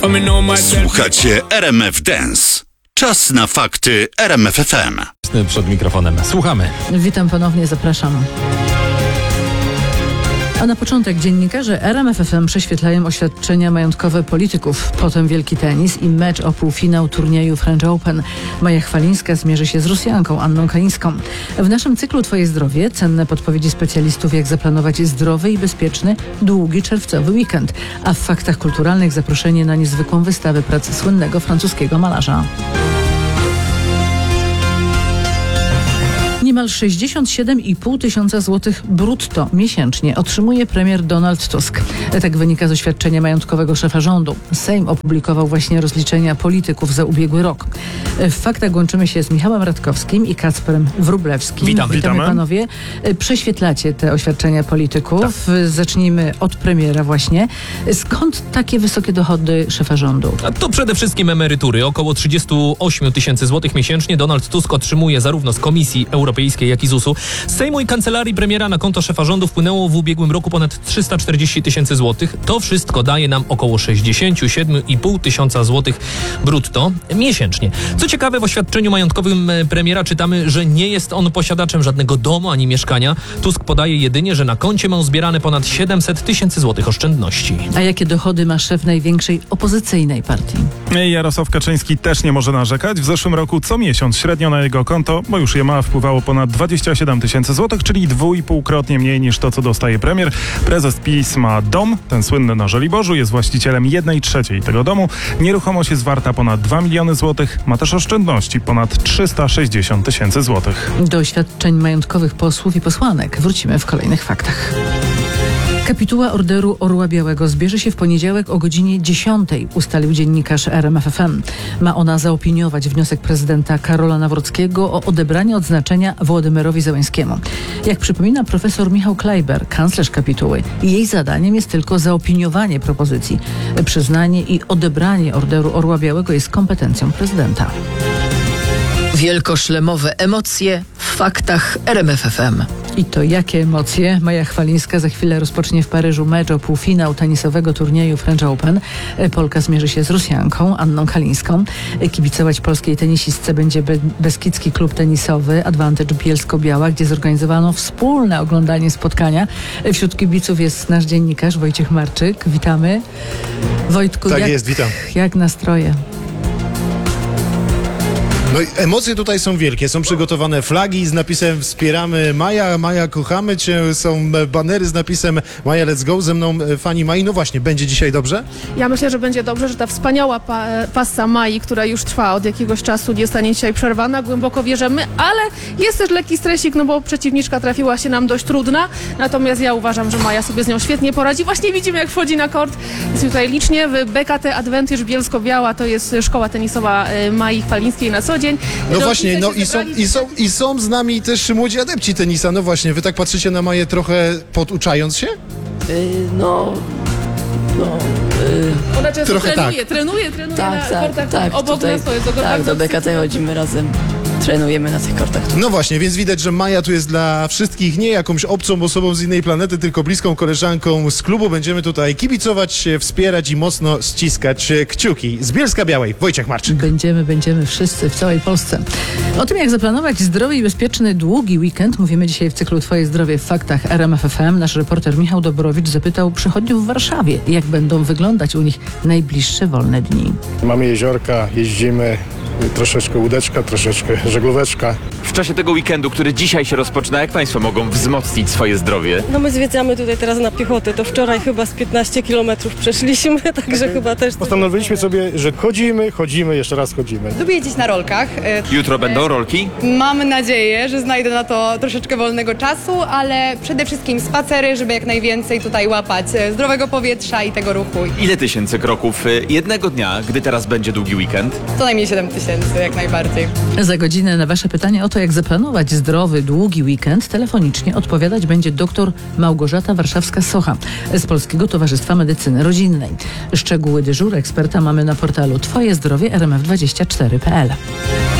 Słuchacie RMF Dance. Czas na fakty RMF FM. Przed mikrofonem. Słuchamy. Witam ponownie, zapraszam. A na początek dziennikarze RMF FM prześwietlają oświadczenia majątkowe polityków. Potem wielki tenis i mecz o półfinał turnieju French Open. Maja Chwalińska zmierzy się z Rosjanką Anną Kalińską. W naszym cyklu Twoje zdrowie cenne podpowiedzi specjalistów, jak zaplanować zdrowy i bezpieczny, długi czerwcowy weekend. A w faktach kulturalnych zaproszenie na niezwykłą wystawę prac słynnego francuskiego malarza. Niemal 67,5 tysiąca złotych brutto miesięcznie otrzymuje premier Donald Tusk. Tak wynika z oświadczenia majątkowego szefa rządu. Sejm opublikował właśnie rozliczenia polityków za ubiegły rok. W faktach łączymy się z Michałem Radkowskim i Kacprem Wróblewskim. Witamy panowie. Prześwietlacie te oświadczenia polityków. Tak. Zacznijmy od premiera właśnie. Skąd takie wysokie dochody szefa rządu? A to przede wszystkim emerytury. Około 38 tysięcy złotych miesięcznie Donald Tusk otrzymuje zarówno z Komisji Europejskiej, jak i ZUS-u. Z Sejmu i Kancelarii Premiera na konto szefa rządu wpłynęło w ubiegłym roku ponad 340 tysięcy złotych. To wszystko daje nam około 67,5 tysiąca złotych brutto miesięcznie. Co ciekawe, w oświadczeniu majątkowym premiera czytamy, że nie jest on posiadaczem żadnego domu ani mieszkania. Tusk podaje jedynie, że na koncie ma uzbierane ponad 700 tysięcy złotych oszczędności. A jakie dochody ma szef największej opozycyjnej partii? Jarosław Kaczyński też nie może narzekać. W zeszłym roku co miesiąc średnio na jego konto, bo już je ma, wpływało ponad 27 tysięcy złotych, czyli 2,5-krotnie mniej niż to, co dostaje premier. Prezes PiS ma dom, ten słynny na Żoliborzu, jest właścicielem 1/3 tego domu. Nieruchomość jest warta ponad 2 miliony złotych. Ma też oszczędności ponad 360 tysięcy złotych. Do oświadczeń majątkowych posłów i posłanek wrócimy w kolejnych faktach. Kapituła Orderu Orła Białego zbierze się w poniedziałek o godzinie 10, ustalił dziennikarz RMF FM. Ma ona zaopiniować wniosek prezydenta Karola Nawrockiego o odebranie odznaczenia Wołodymyrowi Zełenskiemu. Jak przypomina profesor Michał Klejber, kanclerz kapituły, jej zadaniem jest tylko zaopiniowanie propozycji. Przyznanie i odebranie Orderu Orła Białego jest kompetencją prezydenta. Wielkoszlemowe emocje w faktach RMF FM. I to jakie emocje? Maja Chwalińska za chwilę rozpocznie w Paryżu mecz o półfinał tenisowego turnieju French Open. Polka zmierzy się z Rosjanką Anną Kalińską. Kibicować polskiej tenisistce będzie Beskidzki Klub Tenisowy Advantage Bielsko-Biała, gdzie zorganizowano wspólne oglądanie spotkania. Wśród kibiców jest nasz dziennikarz Wojciech Marczyk. Witamy. Wojtku, tak jest, witam. Jak nastroje? No emocje tutaj są wielkie, są przygotowane flagi z napisem wspieramy Maja, Maja kochamy Cię, są banery z napisem Maja let's go, ze mną fani Mai. No właśnie, będzie dzisiaj dobrze? Ja myślę, że będzie dobrze, że ta wspaniała passa Mai, która już trwa od jakiegoś czasu, nie zostanie dzisiaj przerwana, głęboko wierzymy, ale jest też lekki stresik, no bo przeciwniczka trafiła się nam dość trudna, natomiast ja uważam, że Maja sobie z nią świetnie poradzi. Właśnie widzimy, jak wchodzi na kort, jest tutaj licznie, w BKT Advantage Bielsko-Biała, to jest szkoła tenisowa Mai Chwalińskiej na co dzień. No właśnie, no i są z nami też młodzi adepci tenisa. No właśnie, wy tak patrzycie na Maję trochę poduczając się? Ona często trochę trenuje tak, na kortach tak, obok tutaj, nas, to jest tak, do BKT chodzimy razem. Trenujemy na tych kortach. No właśnie, więc widać, że Maja tu jest dla wszystkich nie jakąś obcą osobą z innej planety, tylko bliską koleżanką z klubu. Będziemy tutaj kibicować, wspierać i mocno ściskać kciuki. Z Bielska-Białej, Wojciech Marczyk. Będziemy wszyscy w całej Polsce. O tym, jak zaplanować zdrowy i bezpieczny, długi weekend, mówimy dzisiaj w cyklu Twoje zdrowie w faktach RMF FM. Nasz reporter Michał Dobrowicz zapytał przychodniów w Warszawie, jak będą wyglądać u nich najbliższe wolne dni. Mamy jeziorka, jeździmy, troszeczkę łódeczka, troszeczkę żaglóweczka. W czasie tego weekendu, który dzisiaj się rozpoczyna, jak Państwo mogą wzmocnić swoje zdrowie? No my zwiedzamy tutaj teraz na piechotę, to wczoraj chyba z 15 kilometrów przeszliśmy, także chyba też... Postanowiliśmy sobie, że chodzimy, jeszcze raz chodzimy. Lubię jeździć na rolkach. Jutro będą rolki? Mam nadzieję, że znajdę na to troszeczkę wolnego czasu, ale przede wszystkim spacery, żeby jak najwięcej tutaj łapać zdrowego powietrza i tego ruchu. Ile tysięcy kroków jednego dnia, gdy teraz będzie długi weekend? Co najmniej 7 tysięcy, jak najbardziej. Za godzinę na Wasze pytanie o to, jak zaplanować zdrowy, długi weekend, telefonicznie odpowiadać będzie dr Małgorzata Warszawska-Socha z Polskiego Towarzystwa Medycyny Rodzinnej. Szczegóły dyżuru eksperta mamy na portalu twojezdrowie rmf24.pl.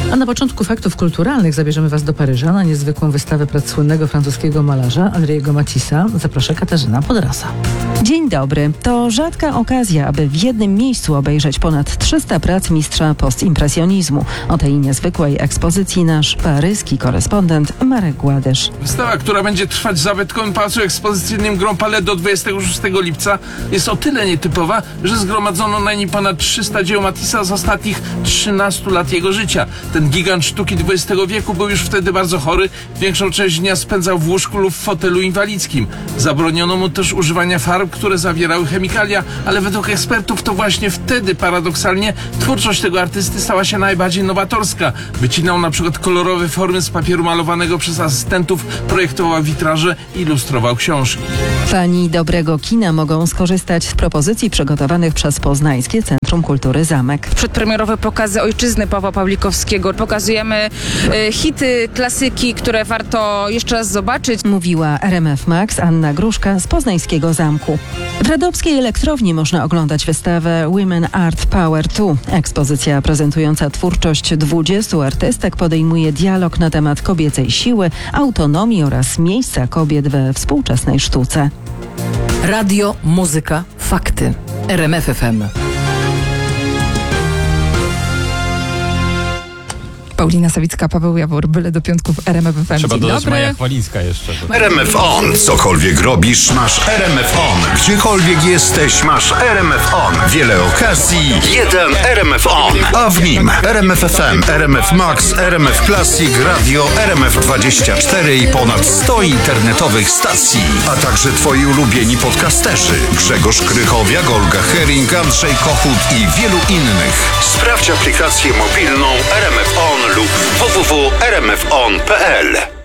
A na początku faktów kulturalnych zabierzemy Was do Paryża na niezwykłą wystawę prac słynnego francuskiego malarza Henri'ego Matissa. Zaprasza Katarzyna Podrasa. Dzień dobry. To rzadka okazja, aby w jednym miejscu obejrzeć ponad 300 prac mistrza postimpresjonizmu. O tej niezwykłej ekspozycji nasz paryski korespondent Marek Gładysz. Wystawa, która będzie trwać w zabytkowym pałacu ekspozycyjnym Grand Palais do 26 lipca, jest o tyle nietypowa, że zgromadzono na niej ponad 300 dzieł Matissa z ostatnich 13 lat jego życia. Ten gigant sztuki XX wieku był już wtedy bardzo chory, większą część dnia spędzał w łóżku lub w fotelu inwalidzkim. Zabroniono mu też używania farb, które zawierały chemikalia, ale według ekspertów to właśnie wtedy paradoksalnie twórczość tego artysty stała się najbardziej nowatorska. Wycinał na przykład kolorowe formy z papieru malowanego przez asystentów, projektował witraże i ilustrował książki. Fani dobrego kina mogą skorzystać z propozycji przygotowanych przez Poznańskie Centrum Kultury Zamek. Przedpremierowe pokazy ojczyzny Pawła Pawlikowskiego. Pokazujemy hity, klasyki, które warto jeszcze raz zobaczyć. Mówiła RMF Max Anna Gruszka z Poznańskiego Zamku. W Radowskiej Elektrowni można oglądać wystawę Women Art Power 2. Ekspozycja prezentująca twórczość 20 artystek podejmuje dialog na temat kobiecej siły, autonomii oraz miejsca kobiet we współczesnej sztuce. Radio, muzyka, fakty. RMF FM. Paulina Sawicka, Paweł Jawor, byle do piątków RMF FM. Trzeba Dzień dodać dobry. Maja Chwalińska jeszcze. RMF On. Cokolwiek robisz, masz RMF On. Gdziekolwiek jesteś, masz RMF On. Wiele okazji, jeden RMF On. A w nim RMF FM, RMF Max, RMF Classic, Radio, RMF24 i ponad 100 internetowych stacji. A także twoi ulubieni podcasterzy. Grzegorz Krychowiak, Olga Hering, Andrzej Kochut i wielu innych. Sprawdź aplikację mobilną RMF On lub www.rmfon.pl.